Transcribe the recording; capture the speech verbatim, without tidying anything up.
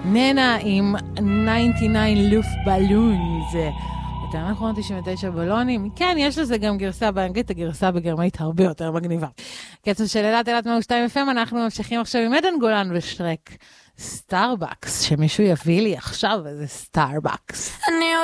ננה עם תשעים ותשע לוף בלונס. יותר נכון תשעים ותשע בלונים. כן, יש לזה גם גרסה באנגלית, הגרסה בגרמנית הרבה יותר מגניבה. קצב של אלת אלת מאה ושתיים אף אם, אנחנו ממשיכים עכשיו עם עדן גולן ושרק. סטארבקס, שמישהו יביא לי עכשיו איזה סטארבקס. אני